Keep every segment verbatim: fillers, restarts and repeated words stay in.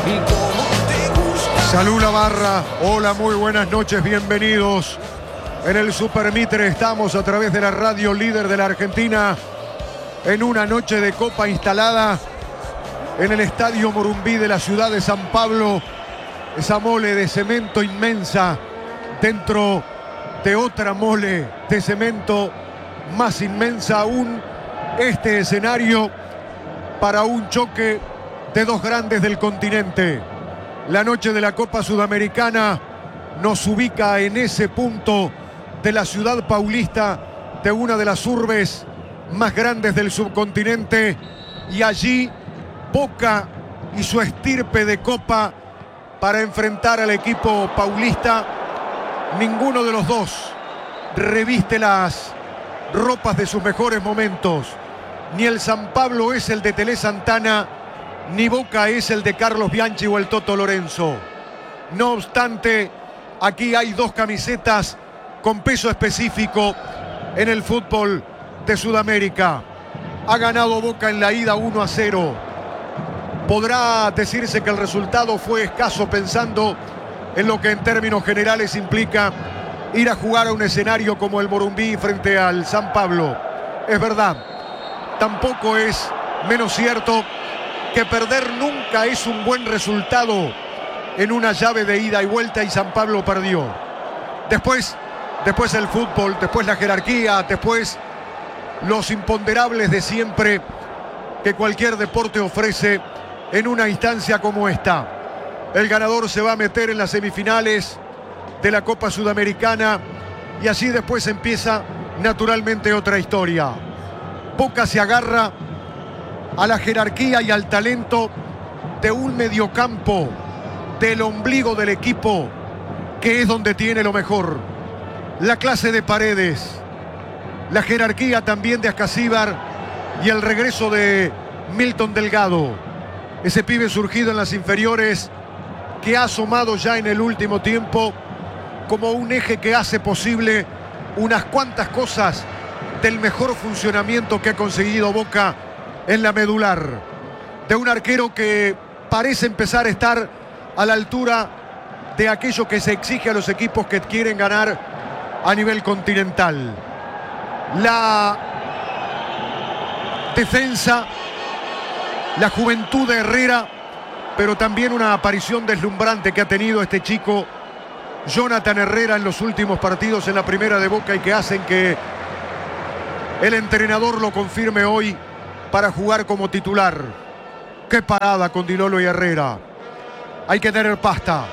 Salud la barra, hola, muy buenas noches, bienvenidos. En el Super Mitre estamos a través de la radio líder de la Argentina en una noche de copa instalada en el Estadio Morumbí de la ciudad de San Pablo. Esa mole de cemento inmensa dentro de otra mole de cemento más inmensa aún. Este escenario para un choque de dos grandes del continente. La noche de la Copa Sudamericana nos ubica en ese punto de la ciudad paulista, de una de las urbes más grandes del subcontinente, y allí Boca y su estirpe de Copa para enfrentar al equipo paulista. Ninguno de los dos reviste las ropas de sus mejores momentos. Ni el San Pablo es el de Tele Santana, ni Boca es el de Carlos Bianchi o el Toto Lorenzo. No obstante, aquí hay dos camisetas con peso específico en el fútbol de Sudamérica. Ha ganado Boca en la ida uno a cero. Podrá decirse que el resultado fue escaso pensando en lo que en términos generales implica ir a jugar a un escenario como el Morumbí frente al San Pablo. Es verdad, tampoco es menos cierto que perder nunca es un buen resultado en una llave de ida y vuelta, y San Pablo perdió. Después, después el fútbol, después la jerarquía, después los imponderables de siempre que cualquier deporte ofrece en una instancia como esta. El ganador se va a meter en las semifinales de la Copa Sudamericana y así después empieza naturalmente otra historia. Boca se agarra a la jerarquía y al talento de un mediocampo, del ombligo del equipo, que es donde tiene lo mejor. La clase de Paredes, la jerarquía también de Ascasíbar y el regreso de Milton Delgado. Ese pibe surgido en las inferiores que ha asomado ya en el último tiempo como un eje que hace posible unas cuantas cosas del mejor funcionamiento que ha conseguido Boca en la medular. De un arquero que parece empezar a estar a la altura de aquello que se exige a los equipos que quieren ganar a nivel continental. La defensa, la juventud de Herrera, pero también una aparición deslumbrante que ha tenido este chico Jonathan Herrera en los últimos partidos en la primera de Boca y que hacen que el entrenador lo confirme hoy para jugar como titular. Qué parada con Di Lolo y Herrera. Hay que tener pasta.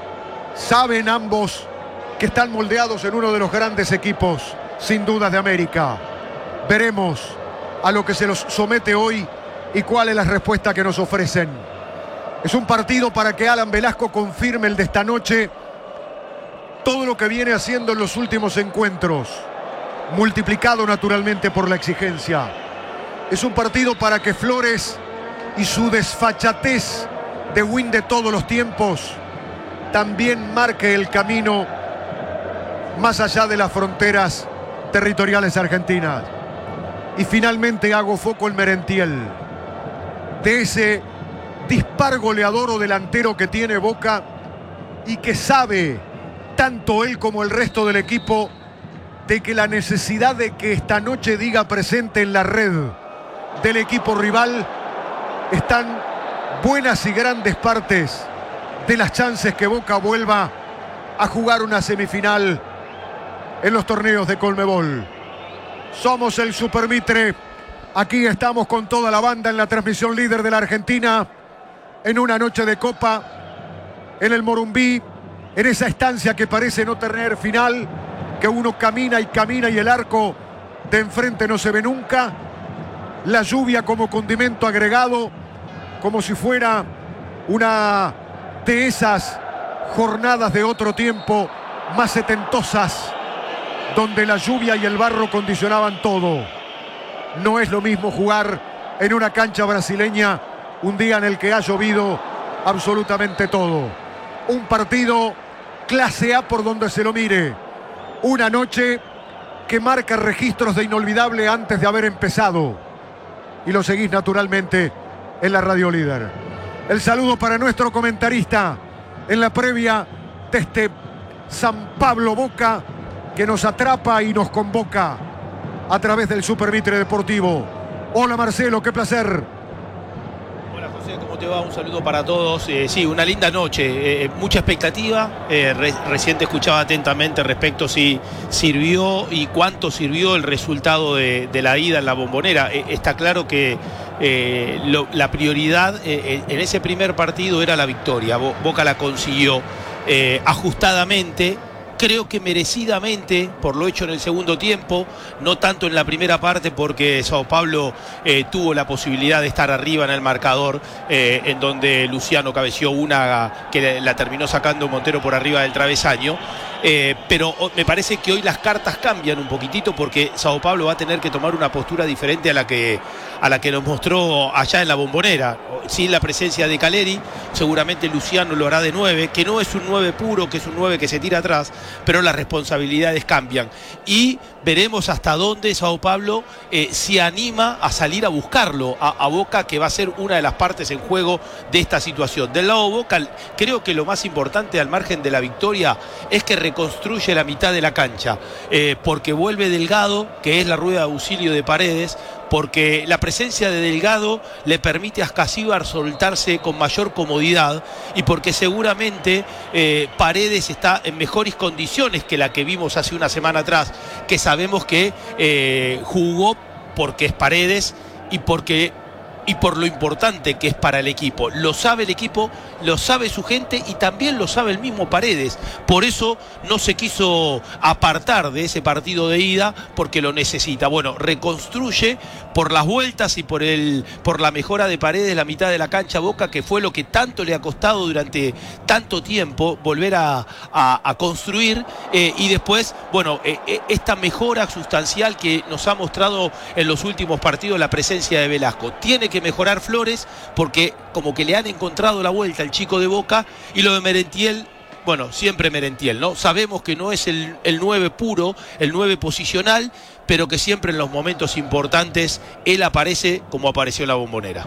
Saben ambos que están moldeados en uno de los grandes equipos, sin dudas, de América. Veremos a lo que se los somete hoy y cuál es la respuesta que nos ofrecen. Es un partido para que Alan Velasco confirme el de esta noche todo lo que viene haciendo en los últimos encuentros, multiplicado naturalmente por la exigencia. Es un partido para que Flores y su desfachatez de win de todos los tiempos también marque el camino más allá de las fronteras territoriales argentinas. Y finalmente hago foco en Merentiel, de ese dispar goleador o delantero que tiene Boca y que sabe, tanto él como el resto del equipo, de que la necesidad de que esta noche diga presente en la red del equipo rival están buenas y grandes partes de las chances que Boca vuelva a jugar una semifinal en los torneos de Conmebol. Somos el Super Mitre. Aquí estamos con toda la banda en la transmisión líder de la Argentina, en una noche de Copa, en el Morumbí, en esa estancia que parece no tener final, que uno camina y camina y el arco de enfrente no se ve nunca. La lluvia como condimento agregado, como si fuera una de esas jornadas de otro tiempo más setentosas, donde la lluvia y el barro condicionaban todo. No es lo mismo jugar en una cancha brasileña un día en el que ha llovido absolutamente todo. Un partido clase A por donde se lo mire. Una noche que marca registros de inolvidable antes de haber empezado. Y lo seguís naturalmente en la radio líder. El saludo para nuestro comentarista en la previa de este San Pablo Boca que nos atrapa y nos convoca a través del Super Mitre Deportivo. Hola Marcelo, qué placer. Hola José, ¿cómo te va? Un saludo para todos. Eh, sí, una linda noche, eh, mucha expectativa. Eh, re recién te escuchaba atentamente respecto si sirvió y cuánto sirvió el resultado de, de la ida en la Bombonera. Eh, está claro que eh, lo, la prioridad eh, en ese primer partido era la victoria. Bo Boca la consiguió eh, ajustadamente. Creo que merecidamente por lo hecho en el segundo tiempo, no tanto en la primera parte porque Sao Paulo eh, tuvo la posibilidad de estar arriba en el marcador, eh, en donde Luciano cabeció una que la terminó sacando Montero por arriba del travesaño. Eh, pero me parece que hoy las cartas cambian un poquitito porque Sao Paulo va a tener que tomar una postura diferente a la que, a la que nos mostró allá en la Bombonera. Sin la presencia de Caleri, seguramente Luciano lo hará de nueve, que no es un nueve puro, que es un nueve que se tira atrás, pero las responsabilidades cambian. Y veremos hasta dónde Sao Paulo eh, se anima a salir a buscarlo a, a Boca, que va a ser una de las partes en juego de esta situación. Del lado Boca, creo que lo más importante al margen de la victoria es que reconstruye la mitad de la cancha, eh, porque vuelve Delgado, que es la rueda de auxilio de Paredes, porque la presencia de Delgado le permite a Ascasíbar soltarse con mayor comodidad y porque seguramente eh, Paredes está en mejores condiciones que la que vimos hace una semana atrás, que sabemos que eh, jugó porque es Paredes y porque y por lo importante que es para el equipo. Lo sabe el equipo, lo sabe su gente y también lo sabe el mismo Paredes. Por eso no se quiso apartar de ese partido de ida porque lo necesita. Bueno, reconstruye por las vueltas y por, el, por la mejora de Paredes la mitad de la cancha Boca, que fue lo que tanto le ha costado durante tanto tiempo volver a, a, a construir. Eh, y después, bueno, eh, eh, esta mejora sustancial que nos ha mostrado en los últimos partidos la presencia de Velasco. Tiene que mejorar Flores porque como que le han encontrado la vuelta al chico de Boca, y lo de Merentiel, bueno, siempre Merentiel, ¿no? Sabemos que no es el, el nueve puro, el nueve posicional, pero que siempre en los momentos importantes él aparece como apareció en la Bombonera.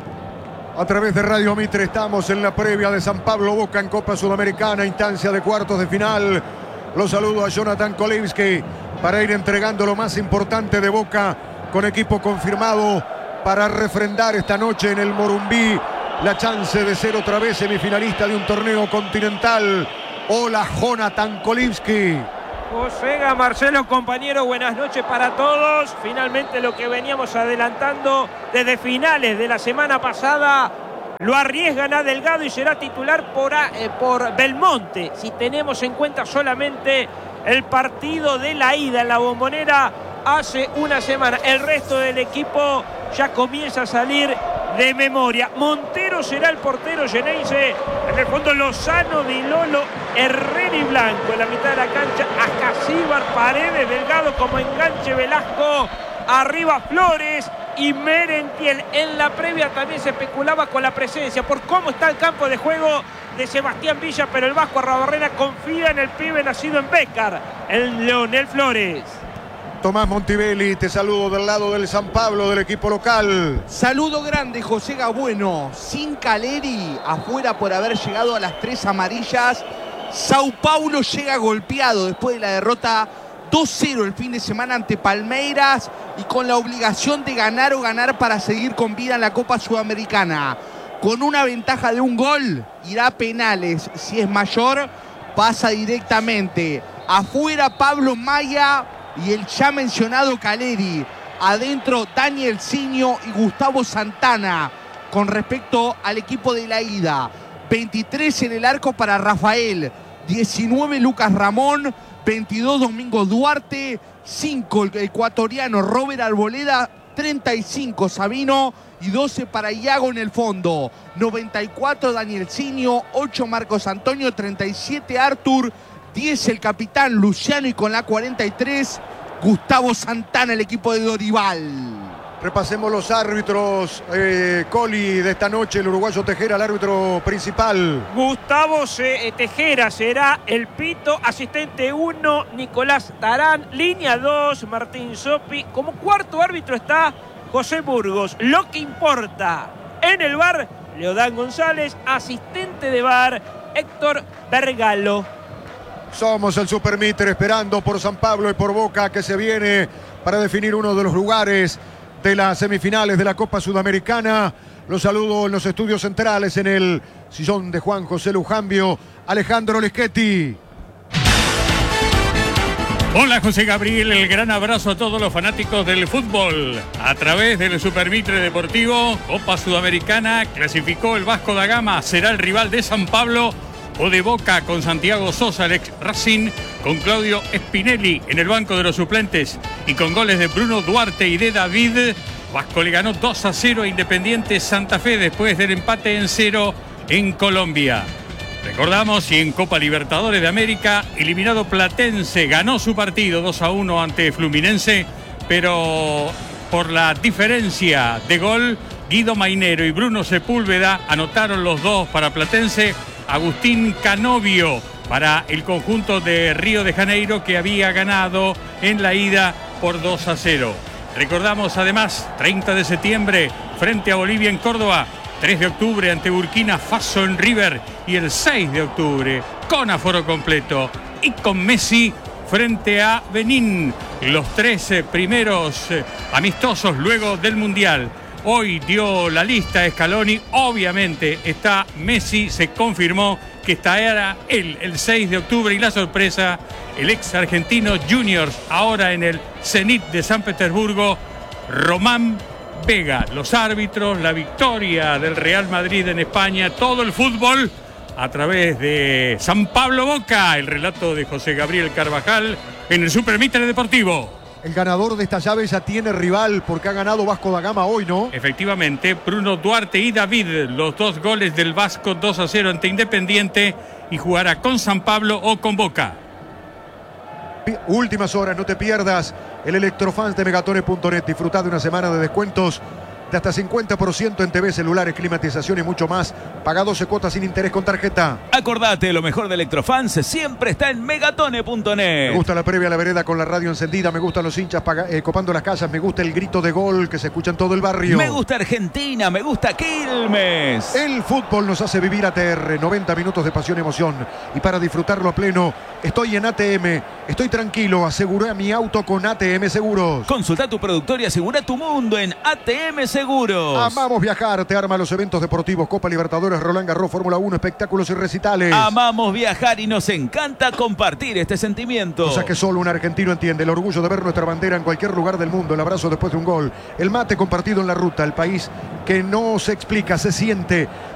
A través de Radio Mitre estamos en la previa de San Pablo Boca en Copa Sudamericana, instancia de cuartos de final. Los saludo a Jonathan Kolevski para ir entregando lo más importante de Boca con equipo confirmado para refrendar esta noche en el Morumbí la chance de ser otra vez semifinalista de un torneo continental. Hola, Jonathan Kolevski. José Marcelo, compañero, buenas noches para todos. Finalmente lo que veníamos adelantando desde finales de la semana pasada, lo arriesgan a Delgado y será titular por, eh, por Belmonte. Si tenemos en cuenta solamente el partido de la ida en la Bombonera hace una semana, el resto del equipo ya comienza a salir de memoria. Montero será el portero Geneise. En el fondo Lozano, Di Lolo, Herrera y Blanco. En la mitad de la cancha Ascasíbar, Paredes, Delgado como enganche, Velasco. Arriba Flores y Merentiel. En la previa también se especulaba con la presencia por cómo está el campo de juego de Sebastián Villa, pero el Vasco Arrabarrena confía en el pibe nacido en Bécar, el Leonel Flores. Tomás Montivelli, te saludo del lado del San Pablo, del equipo local. Saludo grande, José Gabueno. Sin Caleri, afuera por haber llegado a las tres amarillas. Sao Paulo llega golpeado después de la derrota dos cero el fin de semana ante Palmeiras y con la obligación de ganar o ganar para seguir con vida en la Copa Sudamericana. Con una ventaja de un gol, irá a penales. Si es mayor, pasa directamente. Afuera Pablo Maya y el ya mencionado Caleri. Adentro Daniel Siño y Gustavo Santana. Con respecto al equipo de la ida, veintitrés en el arco para Rafael, diecinueve Lucas Ramón, veintidós Domingo Duarte, cinco el ecuatoriano Robert Arboleda, treinta y cinco Sabino y doce para Iago en el fondo. noventa y cuatro Daniel Siño, ocho Marcos Antonio, treinta y siete Artur, diez el capitán Luciano y con la cuarenta y tres Gustavo Santana, el equipo de Dorival. Repasemos los árbitros, eh, Coli, de esta noche. El uruguayo Tejera, el árbitro principal. Gustavo Tejera será el pito. Asistente uno, Nicolás Tarán. Línea dos, Martín Sopi. Como cuarto árbitro está José Burgos. Lo que importa en el V A R Leodán González, asistente de V A R, Héctor Vergalo. Somos el Supermitre esperando por San Pablo y por Boca, que se viene para definir uno de los lugares de las semifinales de la Copa Sudamericana. Los saludo en los estudios centrales, en el sillón de Juan José Lujambio, Alejandro Leschetti. Hola José Gabriel, el gran abrazo a todos los fanáticos del fútbol. A través del Supermitre Deportivo, Copa Sudamericana, clasificó el Vasco da Gama, será el rival de San Pablo o de Boca, con Santiago Sosa, el ex Racing, con Claudio Spinelli en el banco de los suplentes y con goles de Bruno Duarte y de David. Vasco le ganó dos a cero a Independiente Santa Fe después del empate en cero en Colombia. Recordamos, y en Copa Libertadores de América, eliminado Platense, ganó su partido dos a uno ante Fluminense, pero por la diferencia de gol, Guido Mainero y Bruno Sepúlveda anotaron los dos para Platense. Agustín Canovio para el conjunto de Río de Janeiro, que había ganado en la ida por dos a cero. Recordamos además, treinta de septiembre frente a Bolivia en Córdoba, tres de octubre ante Burkina Faso en River y el seis de octubre con aforo completo y con Messi frente a Benín, los tres primeros amistosos luego del Mundial. Hoy dio la lista Scaloni, obviamente está Messi, se confirmó que estará él el seis de octubre, y la sorpresa, el ex argentino Juniors, ahora en el Zenit de San Petersburgo, Román Vega. Los árbitros, la victoria del Real Madrid en España, todo el fútbol a través de San Pablo Boca, el relato de José Gabriel Carvajal en el Supermitre Deportivo. El ganador de esta llave ya tiene rival porque ha ganado Vasco da Gama hoy, ¿no? Efectivamente, Bruno Duarte y David, los dos goles del Vasco, dos a cero ante Independiente, y jugará con San Pablo o con Boca. Últimas horas, no te pierdas el Electrofans de Megatone punto net. Disfrutad de una semana de descuentos de hasta cincuenta por ciento en T V, celulares, climatización y mucho más. Paga doce cuotas sin interés con tarjeta. Acordate, lo mejor de Electrofans siempre está en Megatone punto net. Me gusta la previa a la vereda con la radio encendida. Me gustan los hinchas paga, eh, copando las casas. Me gusta el grito de gol que se escucha en todo el barrio. Me gusta Argentina, me gusta Quilmes. El fútbol nos hace vivir A T R. noventa minutos de pasión y emoción. Y para disfrutarlo a pleno, estoy en A T M. Estoy tranquilo. Aseguré mi auto con A T M Seguros. Consulta tu productor y asegura tu mundo en A T M Seguros. Amamos viajar. Te arma los eventos deportivos, Copa Libertadores, Roland Garros, Fórmula uno, espectáculos y recitales. Amamos viajar y nos encanta compartir este sentimiento. O sea que solo un argentino entiende el orgullo de ver nuestra bandera en cualquier lugar del mundo, el abrazo después de un gol, el mate compartido en la ruta, el país que no se explica, se siente.